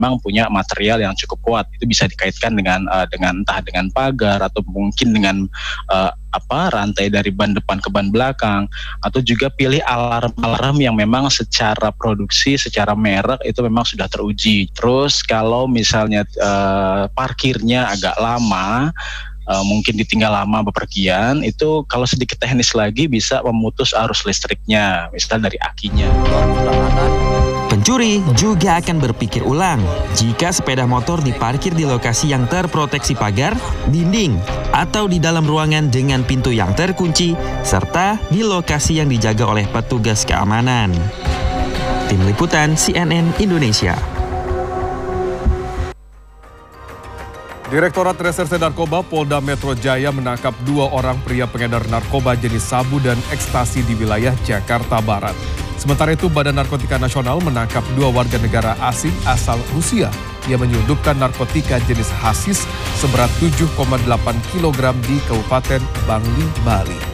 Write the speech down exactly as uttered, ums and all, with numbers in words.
memang punya material yang cukup kuat. Itu bisa dikaitkan dengan uh, dengan entah dengan pagar atau mungkin dengan uh, apa rantai dari ban depan ke ban belakang, atau juga pilih alarm-alarm yang memang secara produksi, secara merek itu memang sudah teruji. Terus kalau misalnya uh, parkirnya agak lama, Uh, mungkin ditinggal lama bepergian, itu kalau sedikit teknis lagi bisa memutus arus listriknya, misal dari akinya. Pencuri juga akan berpikir ulang jika sepeda motor diparkir di lokasi yang terproteksi pagar, dinding, atau di dalam ruangan dengan pintu yang terkunci, serta di lokasi yang dijaga oleh petugas keamanan. Tim Liputan C N N Indonesia. Direktorat Reserse Narkoba Polda Metro Jaya menangkap dua orang pria pengedar narkoba jenis sabu dan ekstasi di wilayah Jakarta Barat. Sementara itu, Badan Narkotika Nasional menangkap dua warga negara asing asal Rusia yang menyelundupkan narkotika jenis hasis seberat tujuh koma delapan kilogram di Kabupaten Bangli, Bali.